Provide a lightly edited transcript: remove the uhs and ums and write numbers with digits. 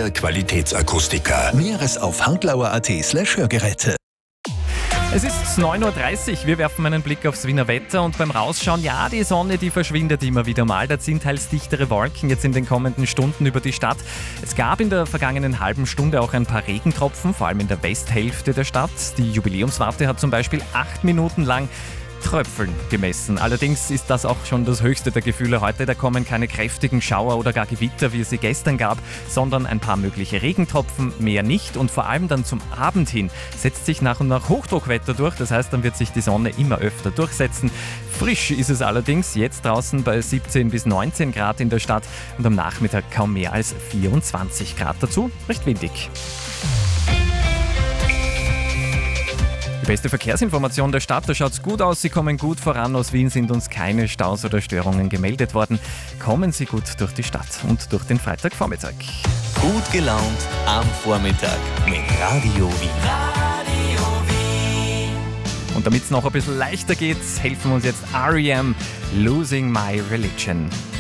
Hartauer Qualitätsakustiker. Näheres auf hartlauer.at/Hörgeräte. Es ist 9.30 Uhr, wir werfen einen Blick aufs Wiener Wetter und beim Rausschauen, ja, die Sonne, die verschwindet immer wieder mal. Da ziehen teils dichtere Wolken jetzt in den kommenden Stunden über die Stadt. Es gab in der vergangenen halben Stunde auch ein paar Regentropfen, vor allem in der Westhälfte der Stadt. Die Jubiläumswarte hat zum Beispiel 8 Minuten lang Tröpfeln gemessen. Allerdings ist das auch schon das höchste der Gefühle heute. Da kommen keine kräftigen Schauer oder gar Gewitter, wie es sie gestern gab, sondern ein paar mögliche Regentropfen, mehr nicht. Und vor allem dann zum Abend hin setzt sich nach und nach Hochdruckwetter durch. Das heißt, dann wird sich die Sonne immer öfter durchsetzen. Frisch ist es allerdings jetzt draußen bei 17 bis 19 Grad in der Stadt und am Nachmittag kaum mehr als 24 Grad. Dazu recht windig. Die beste Verkehrsinformation der Stadt, da schaut's gut aus, Sie kommen gut voran. Aus Wien sind uns keine Staus oder Störungen gemeldet worden. Kommen Sie gut durch die Stadt und durch den Freitagvormittag. Gut gelaunt am Vormittag mit Radio Wien. Und damit es noch ein bisschen leichter geht, helfen uns jetzt R.E.M. Losing My Religion.